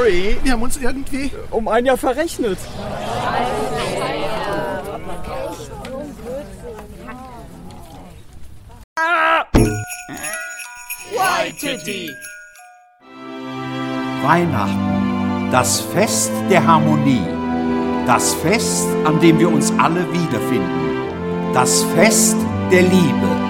sorry, wir haben uns irgendwie um ein Jahr verrechnet. Waititi. Weihnachten, das Fest der Harmonie, das Fest, an dem wir uns alle wiederfinden, das Fest der Liebe.